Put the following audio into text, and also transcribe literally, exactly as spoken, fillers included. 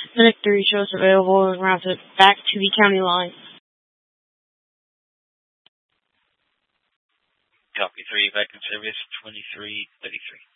Medic three shows available and routes it back to the county line. Copy three, back in service, twenty-three thirty-three.